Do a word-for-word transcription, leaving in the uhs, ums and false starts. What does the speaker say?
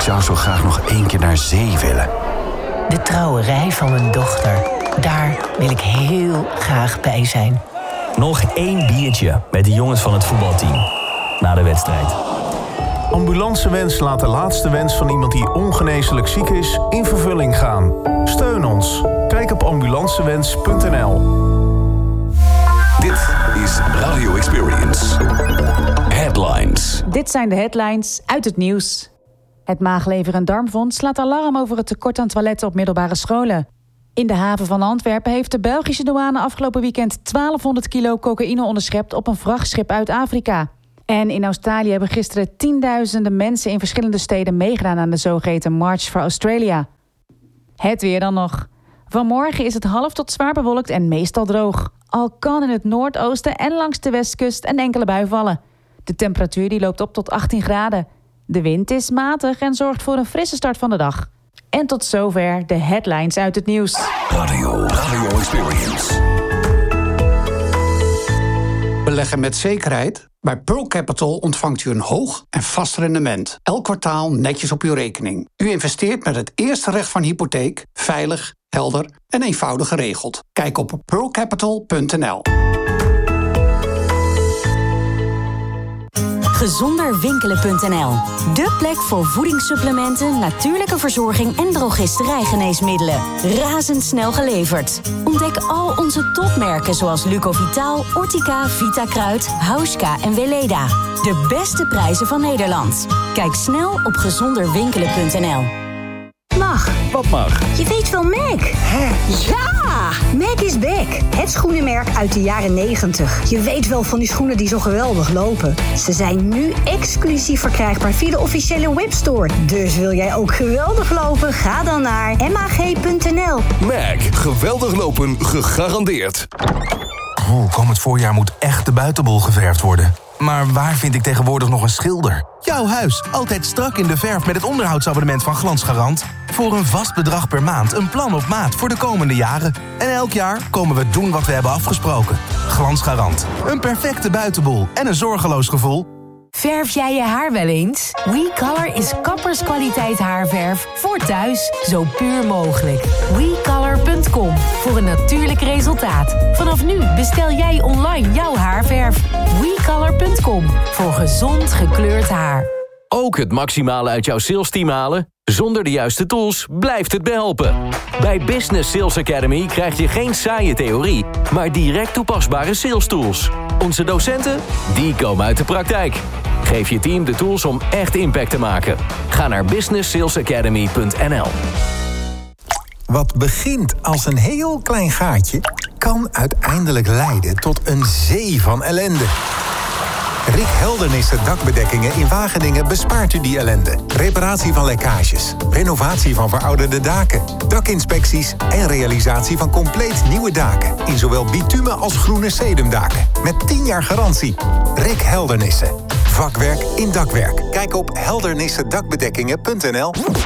zou zo graag nog één keer naar zee willen. De trouwerij van mijn dochter. Daar wil ik heel graag bij zijn. Nog één biertje met de jongens van het voetbalteam. Na de wedstrijd. Ambulancewens laat de laatste wens van iemand die ongeneeslijk ziek is in vervulling gaan. Steun ons. Kijk op ambulancewens punt n l. Dit is Radio Experience. Headlines. Dit zijn de headlines uit het nieuws. Het Maaglever en Darmfonds slaat alarm over het tekort aan toiletten op middelbare scholen. In de haven van Antwerpen heeft de Belgische douane afgelopen weekend twaalfhonderd kilo cocaïne onderschept op een vrachtschip uit Afrika. En in Australië hebben gisteren tienduizenden mensen in verschillende steden meegedaan aan de zogeheten March for Australia. Het weer dan nog. Vanmorgen is het half tot zwaar bewolkt en meestal droog. Al kan in het noordoosten en langs de westkust een enkele bui vallen. De temperatuur die loopt op tot achttien graden. De wind is matig en zorgt voor een frisse start van de dag. En tot zover de headlines uit het nieuws. Radio, Radio Experience. Beleggen met zekerheid? Bij Pearl Capital ontvangt u een hoog en vast rendement. Elk kwartaal netjes op uw rekening. U investeert met het eerste recht van hypotheek, veilig, helder en eenvoudig geregeld. Kijk op pearl capital punt n l. gezonder winkelen punt n l. De plek voor voedingssupplementen, natuurlijke verzorging en drogisterijgeneesmiddelen. Razendsnel geleverd. Ontdek al onze topmerken zoals Lucovitaal, Ortica, Vitakruid, Hauska en Weleda. De beste prijzen van Nederland. Kijk snel op gezonder winkelen punt n l. Mag. Wat mag? Je weet wel Mac. Hè? Ja! Mac is back. Het schoenenmerk uit de jaren negentig. Je weet wel van die schoenen die zo geweldig lopen. Ze zijn nu exclusief verkrijgbaar via de officiële webstore. Dus wil jij ook geweldig lopen? Ga dan naar m a g punt n l. Mac. Geweldig lopen gegarandeerd. Oh, komend voorjaar moet echt de buitenbol geverfd worden. Maar waar vind ik tegenwoordig nog een schilder? Jouw huis, altijd strak in de verf met het onderhoudsabonnement van Glansgarant. Voor een vast bedrag per maand, een plan op maat voor de komende jaren. En elk jaar komen we doen wat we hebben afgesproken. Glansgarant, een perfecte buitenbol en een zorgeloos gevoel. Verf jij je haar wel eens? WeColor is kapperskwaliteit haarverf voor thuis, zo puur mogelijk. we color punt com voor een natuurlijk resultaat. Vanaf nu bestel jij online jouw haarverf. we color punt com voor gezond gekleurd haar. Ook het maximale uit jouw sales team halen? Zonder de juiste tools blijft het behelpen. Bij Business Sales Academy krijg je geen saaie theorie, maar direct toepasbare sales tools. Onze docenten, die komen uit de praktijk. Geef je team de tools om echt impact te maken. Ga naar business sales academy punt n l. Wat begint als een heel klein gaatje, kan uiteindelijk leiden tot een zee van ellende. Rick Heldernissen Dakbedekkingen in Wageningen bespaart u die ellende. Reparatie van lekkages, renovatie van verouderde daken, dakinspecties en realisatie van compleet nieuwe daken. In zowel bitumen als groene sedumdaken. Met tien jaar garantie. Rick Heldernissen. Vakwerk in dakwerk. Kijk op heldernissen dakbedekkingen punt n l.